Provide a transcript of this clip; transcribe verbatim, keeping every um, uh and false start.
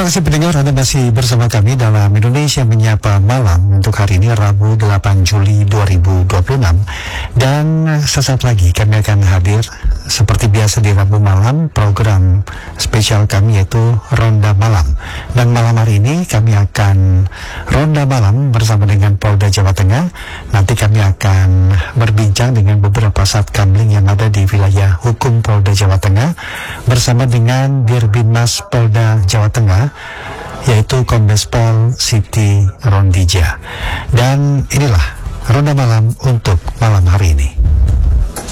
Terima kasih pendengar, Anda masih bersama kami dalam Indonesia Menyapa Malam untuk hari ini Rabu delapan Juli dua ribu dua puluh enam. Dan sesaat lagi kami akan hadir seperti biasa di Rabu malam, program spesial kami yaitu Ronda Malam. Dan malam hari ini kami akan Ronda Malam bersama dengan Polda Jawa Tengah. Nanti kami akan berbincang dengan beberapa satkamling yang ada di wilayah hukum Polda Jawa Tengah bersama dengan Dirbinmas Polda Jawa Tengah, yaitu Kombes Pol Siti Rondija. Dan inilah Ronda Malam untuk malam hari ini.